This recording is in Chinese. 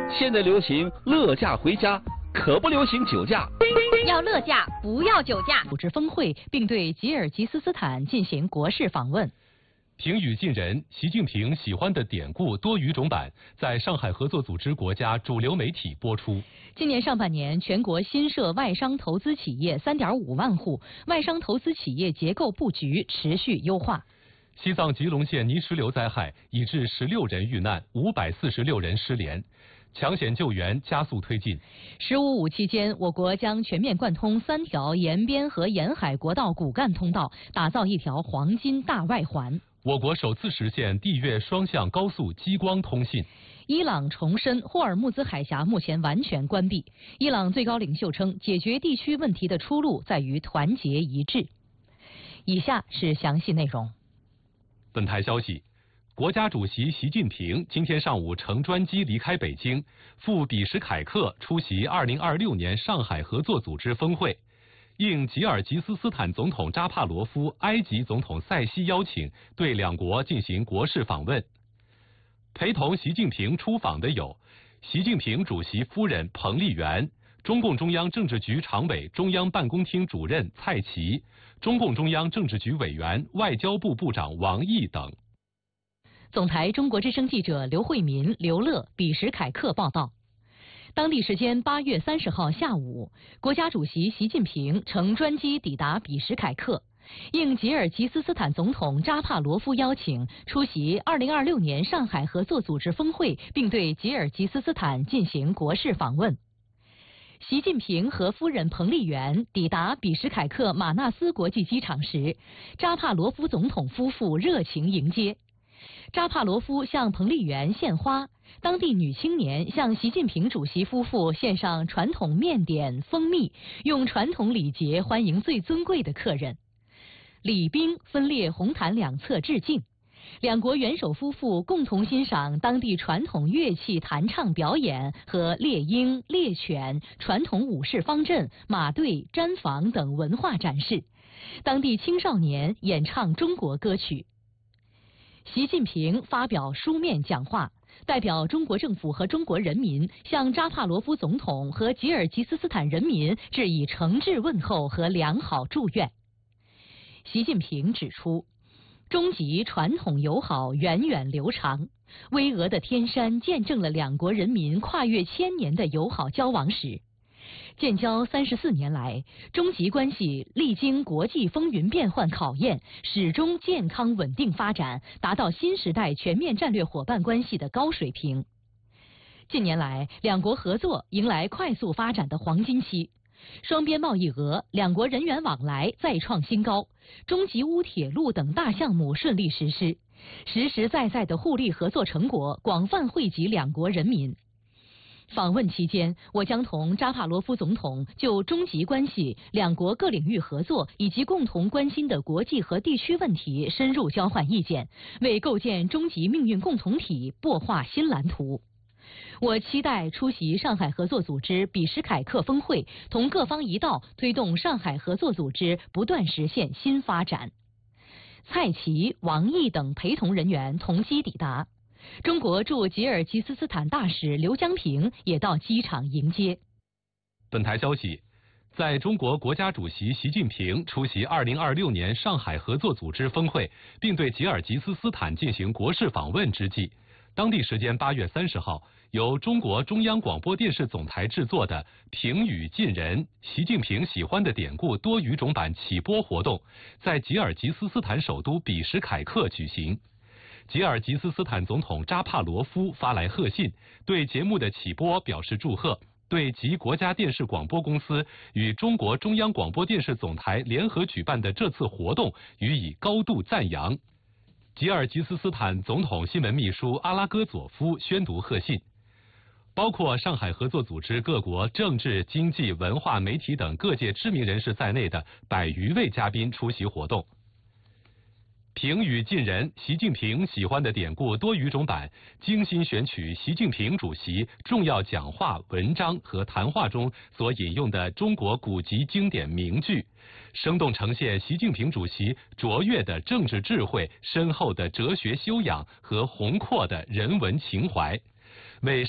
现在流行乐驾回家，可不流行酒驾。 要乐驾，不要酒驾。 组织峰会，并对吉尔吉斯斯坦进行国事访问。 平语近人，习近平喜欢的典故多语种版在上海合作组织国家主流媒体播出。 今年上半年，全国新设外商投资企业3.5万户，外商投资企业结构布局持续优化。 西藏吉隆县泥石流灾害已致16人遇难，546人失联。抢险救援加速推进。 “15+5”期间，我国将全面贯通3条沿边和沿海国道骨干通道，打造一条黄金大外环。 我国首次实现地越双向高速激光通信。 伊朗重申霍尔木兹海峡目前完全关闭。伊朗最高领袖称，解决地区问题的出路在于团结一致。以下是详细内容。 本台消息，国家主席习近平今天上午乘专机离开北京，赴比什凯克出席2026年上海合作组织峰会。应吉尔吉斯斯坦总统扎帕罗夫、埃及总统塞西邀请，对两国进行国事访问。陪同习近平出访的有习近平主席夫人彭丽媛、中共中央政治局常委、中央办公厅主任蔡奇、中共中央政治局委员、外交部部长王毅等。 总台中国之声记者刘慧民、刘乐比什凯克报道。当地时间8月30号下午，国家主席习近平乘专机抵达比什凯克，应吉尔吉斯斯坦总统扎帕罗夫邀请，出席2026年上海合作组织峰会，并对吉尔吉斯斯坦进行国事访问。习近平和夫人彭丽媛抵达比什凯克马纳斯国际机场时，扎帕罗夫总统夫妇热情迎接。扎帕罗夫向彭丽媛献花，当地女青年向习近平主席夫妇献上传统面点、蜂蜜，用传统礼节欢迎最尊贵的客人。礼宾分列红毯两侧致敬，两国元首夫妇共同欣赏当地传统乐器弹唱表演和猎鹰、猎犬、传统武士方阵、马队、毡房等文化展示。当地青少年演唱中国歌曲。习近平发表书面讲话，代表中国政府和中国人民向扎帕罗夫总统和吉尔吉斯斯坦人民致以诚挚问候和良好祝愿。习近平指出，中吉传统友好源远流长，巍峨的天山见证了两国人民跨越1000年的友好交往史。建交34年来，中吉关系历经国际风云变幻考验，始终健康稳定发展，达到新时代全面战略伙伴关系的高水平。近年来，两国合作迎来快速发展的黄金期，双边贸易额、两国人员往来再创新高，中吉乌铁路等大项目顺利实施，实实在在的互利合作成果广泛惠及两国人民。访问期间，我将同扎帕罗夫总统就中吉关系、两国各领域合作以及共同关心的国际和地区问题深入交换意见，为构建中吉命运共同体擘画新蓝图。我期待出席上海合作组织比什凯克峰会，同各方一道推动上海合作组织不断实现新发展。蔡奇、王毅等陪同人员同机抵达。中国驻吉尔吉斯斯坦大使刘江平也到机场迎接。 本台消息，在中国国家主席习近平出席2026年上海合作组织峰会，并对吉尔吉斯斯坦进行国事访问之际，当地时间8月30号，由中国中央广播电视总台制作的平语近人习近平喜欢的典故多语种版启播活动，在吉尔吉斯斯坦首都比什凯克举行。吉尔吉斯斯坦总统扎帕罗夫发来贺信，对节目的启播表示祝贺，对吉国家电视广播公司与中国中央广播电视总台联合举办的这次活动予以高度赞扬。吉尔吉斯斯坦总统新闻秘书阿拉戈佐夫宣读贺信，包括上海合作组织各国政治、经济、文化、媒体等各界知名人士在内的100余位嘉宾出席活动。平语近人习近平喜欢的典故多语种版精心选取习近平主席重要讲话、文章和谈话中所引用的中国古籍经典名句，生动呈现习近平主席卓越的政治智慧、深厚的哲学修养和宏阔的人文情怀，为